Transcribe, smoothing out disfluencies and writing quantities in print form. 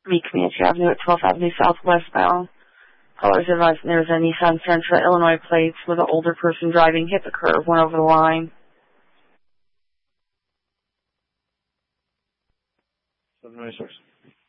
Meade Comanche Avenue at 12th Avenue Southwestbound. Callers advised there's a Nissan Sentra, Illinois plates with an older person driving, hit the curve, went over the line. 796.